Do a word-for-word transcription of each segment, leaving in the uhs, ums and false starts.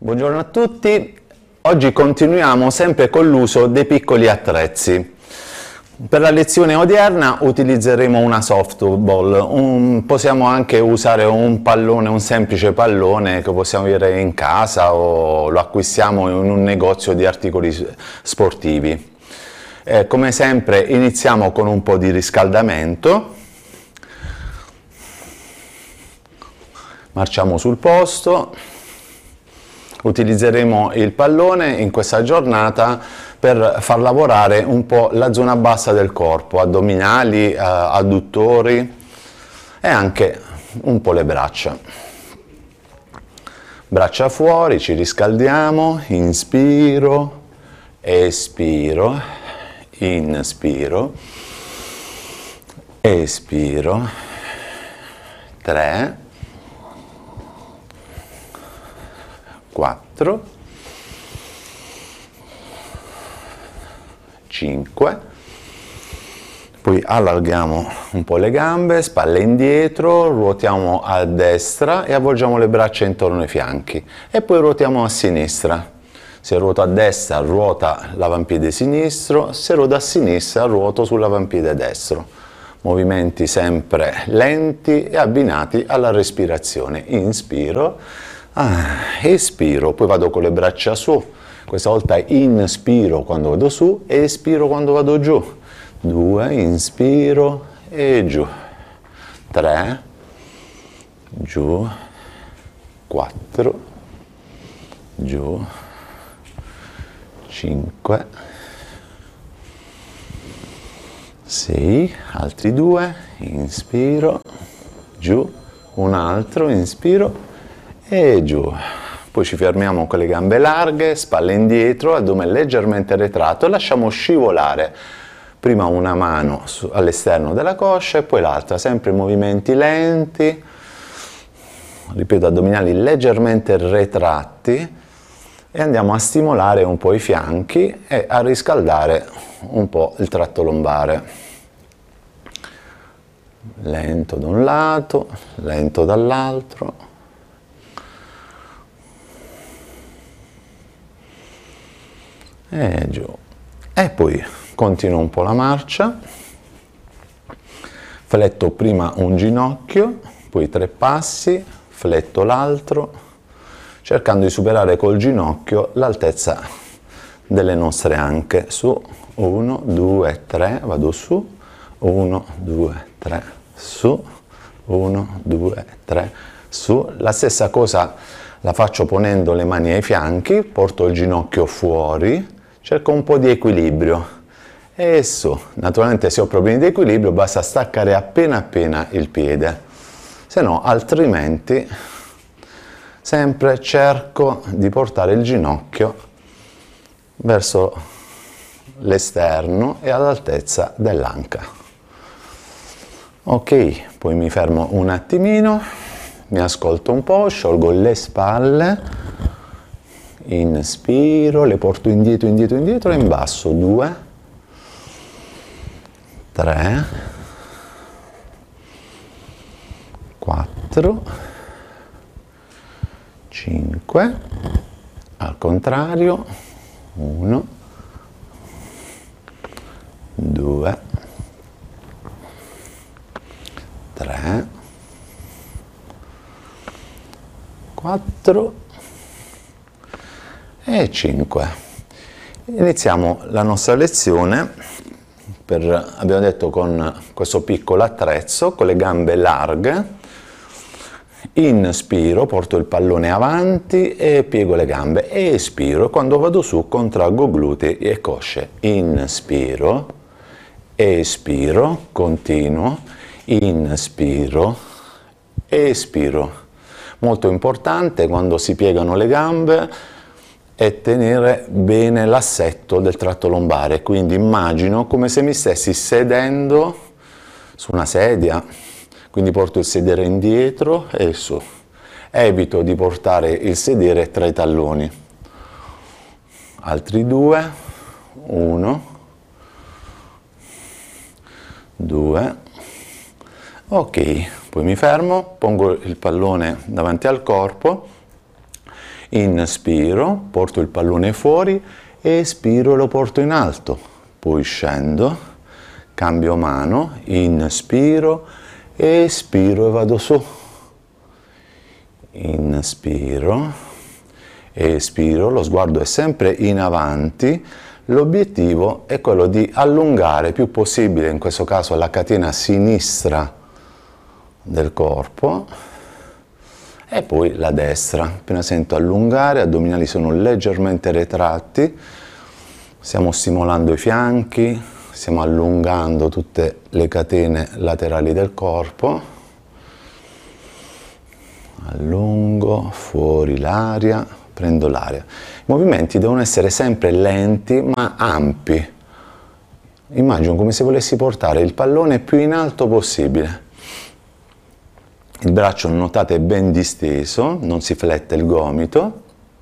Buongiorno a tutti, oggi continuiamo sempre con l'uso dei piccoli attrezzi. Per la lezione odierna utilizzeremo una softball, un, possiamo anche usare un pallone, un semplice pallone che possiamo avere in casa o lo acquistiamo in un negozio di articoli sportivi. Eh, come sempre iniziamo con un po' di riscaldamento, marciamo sul posto. Utilizzeremo il pallone in questa giornata per far lavorare un po' la zona bassa del corpo, addominali, eh, adduttori e anche un po' le braccia. Braccia fuori, ci riscaldiamo, inspiro, espiro, inspiro, espiro, tre, quattro, cinque, poi allarghiamo un po' le gambe, spalle indietro, ruotiamo a destra e avvolgiamo le braccia intorno ai fianchi e poi ruotiamo a sinistra. Se ruoto a destra ruota l'avampiede sinistro, se ruoto a sinistra ruoto sull'avampiede destro. Movimenti sempre lenti e abbinati alla respirazione. Inspiro. Ah, espiro, poi vado con le braccia su, questa volta inspiro quando vado su e espiro quando vado giù. Due, inspiro e giù. Tre, giù. Quattro, giù. Cinque, sei, altri due, inspiro, giù, un altro, inspiro e giù. Poi ci fermiamo con le gambe larghe, spalle indietro, addome leggermente retratto e lasciamo scivolare prima una mano all'esterno della coscia e poi l'altra, sempre movimenti lenti, ripeto, addominali leggermente retratti e andiamo a stimolare un po' i fianchi e a riscaldare un po' il tratto lombare. Lento da un lato, lento dall'altro. E giù, e poi continuo un po' la marcia, fletto prima un ginocchio, poi tre passi, fletto l'altro, cercando di superare col ginocchio l'altezza delle nostre anche, su, uno, due, tre, vado su, uno, due, tre, su, uno, due, tre, su, la stessa cosa la faccio ponendo le mani ai fianchi, porto il ginocchio fuori, cerco un po' di equilibrio e su. Naturalmente se ho problemi di equilibrio basta staccare appena appena il piede, se no altrimenti sempre cerco di portare il ginocchio verso l'esterno e all'altezza dell'anca. Ok, poi mi fermo un attimino, mi ascolto un po', sciolgo le spalle. Inspiro, le porto indietro, indietro, indietro e in basso. Due, tre, quattro, cinque, al contrario, uno, due, tre, quattro, e cinque. Iniziamo la nostra lezione, per, abbiamo detto, con questo piccolo attrezzo, con le gambe larghe. Inspiro, porto il pallone avanti e piego le gambe. Espiro, quando vado su contraggo glutei e cosce. Inspiro, espiro, continuo, inspiro, espiro. Molto importante quando si piegano le gambe e tenere bene l'assetto del tratto lombare, quindi immagino come se mi stessi sedendo su una sedia, quindi porto il sedere indietro e su, evito di portare il sedere tra i talloni. Altri due, uno, due, ok, poi mi fermo, pongo il pallone davanti al corpo Inspiro, porto il pallone fuori, espiro e lo porto in alto, poi scendo, cambio mano, inspiro, espiro e vado su. Inspiro, espiro, lo sguardo è sempre in avanti, l'obiettivo è quello di allungare il più possibile, in questo caso la catena sinistra del corpo, e poi la destra. Appena sento allungare, gli addominali sono leggermente retratti, stiamo stimolando i fianchi, stiamo allungando tutte le catene laterali del corpo. Allungo, fuori l'aria, prendo l'aria. I movimenti devono essere sempre lenti ma ampi. Immagino come se volessi portare il pallone più in alto possibile. Il braccio, notate, è ben disteso, non si flette il gomito.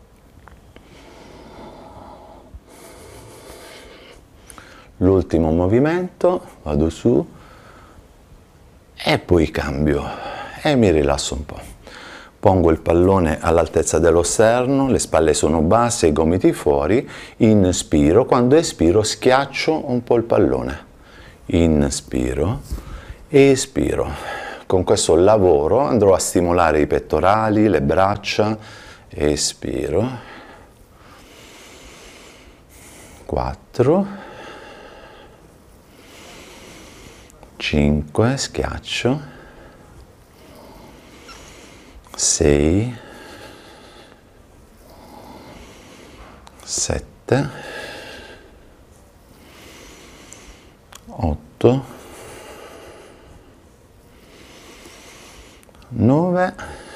L'ultimo movimento, vado su e poi cambio e mi rilasso un po'. Pongo il pallone all'altezza dello sterno, le spalle sono basse, i gomiti fuori, inspiro, quando espiro schiaccio un po' il pallone, inspiro, espiro. Con questo lavoro andrò a stimolare i pettorali, le braccia, espiro, quattro, cinque, schiaccio, sei, sette, otto, nove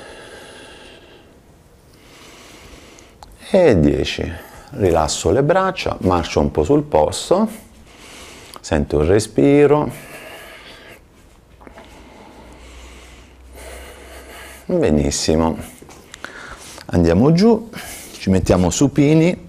e dieci. Rilasso le braccia, marcio un po' sul posto, sento il respiro. Benissimo, andiamo giù, ci mettiamo supini,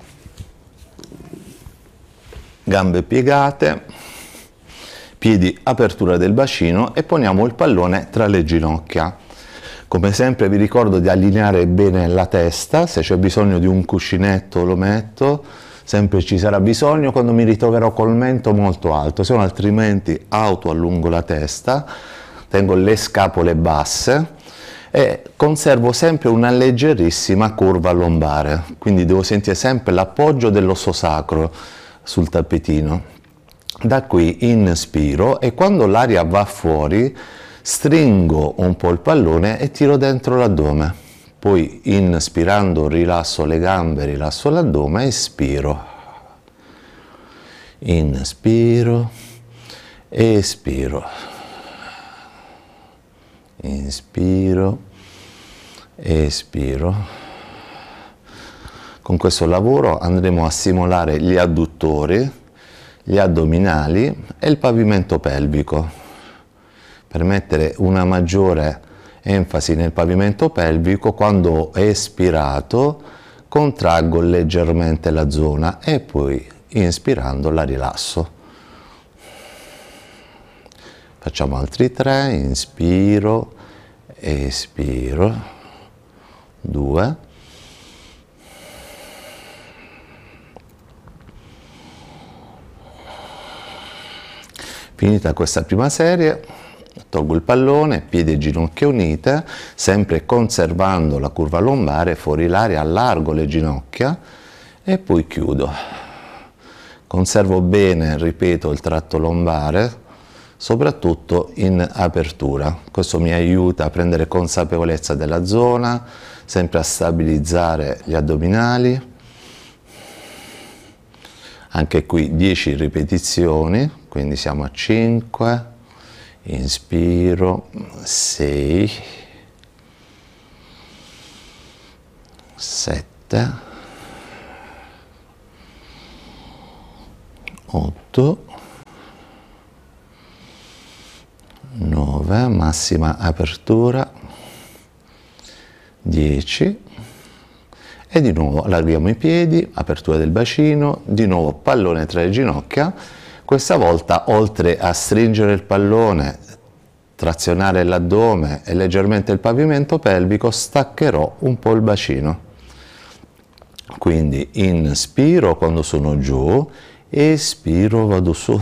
gambe piegate, piedi apertura del bacino e poniamo il pallone tra le ginocchia. Come sempre vi ricordo di allineare bene la testa, se c'è bisogno di un cuscinetto lo metto, sempre ci sarà bisogno quando mi ritroverò col mento molto alto, se no altrimenti auto allungo la testa, tengo le scapole basse e conservo sempre una leggerissima curva lombare, quindi devo sentire sempre l'appoggio dell'osso sacro sul tappetino. Da qui inspiro e quando l'aria va fuori stringo un po' il pallone e tiro dentro l'addome. Poi inspirando rilasso le gambe, rilasso l'addome, espiro. Inspiro, espiro. Inspiro, espiro. Con questo lavoro andremo a stimolare gli adduttori, gli addominali e il pavimento pelvico. Per mettere una maggiore enfasi nel pavimento pelvico, quando ho espirato contraggo leggermente la zona e poi inspirando la rilasso. Facciamo altri tre, inspiro, espiro, due, finita questa prima serie, tolgo il pallone, piedi e ginocchia unite, sempre conservando la curva lombare, fuori l'aria, allargo le ginocchia e poi chiudo. Conservo bene, ripeto, il tratto lombare, soprattutto in apertura. Questo mi aiuta a prendere consapevolezza della zona, sempre a stabilizzare gli addominali. Anche qui dieci ripetizioni, quindi siamo a cinque, inspiro, sei, sette, otto, nove, massima apertura, dieci e di nuovo allarghiamo i piedi, apertura del bacino, di nuovo pallone tra le ginocchia. Questa volta, oltre a stringere il pallone, trazionare l'addome e leggermente il pavimento pelvico, staccherò un po' il bacino. quindi inspiro quando sono giù, espiro, vado su,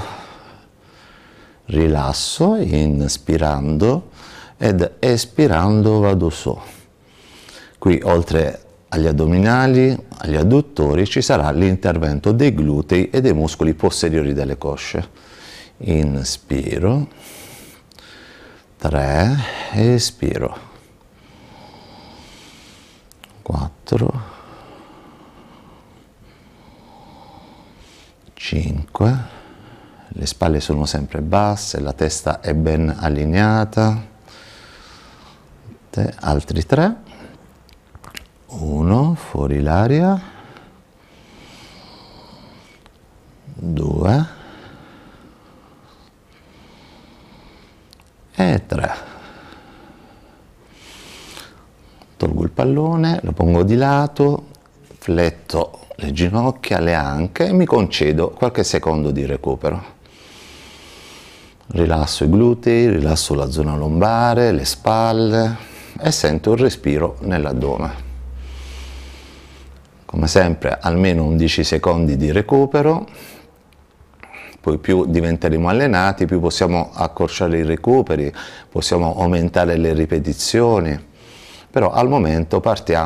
rilasso, inspirando ed espirando vado su. Qui oltre agli addominali, agli adduttori, ci sarà l'intervento dei glutei e dei muscoli posteriori delle cosce. Inspiro, tre, espiro, quattro, cinque, le spalle sono sempre basse, la testa è ben allineata, altri tre, uno, fuori l'aria, due e tre. Tolgo il pallone, lo pongo di lato, fletto le ginocchia, le anche e mi concedo qualche secondo di recupero. Rilasso i glutei, rilasso la zona lombare, le spalle e sento il respiro nell'addome. Come sempre almeno undici secondi di recupero, poi più diventeremo allenati, più possiamo accorciare i recuperi, possiamo aumentare le ripetizioni, però al momento partiamo